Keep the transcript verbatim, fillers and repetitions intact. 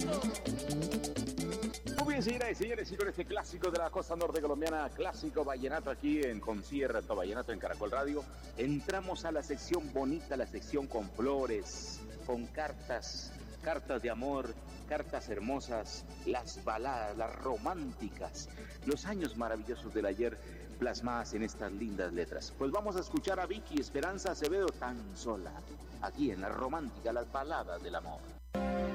Muy bien, señoras y señores, y con este clásico de la costa norte colombiana, clásico vallenato aquí en Concierto Vallenato en Caracol Radio, entramos a la sección bonita, la sección con flores, con cartas, cartas de amor, cartas hermosas, las baladas, las románticas, los años maravillosos del ayer plasmadas en estas lindas letras. Pues vamos a escuchar a Vicky Esperanza Acevedo, Tan sola, aquí en la romántica, las baladas del amor.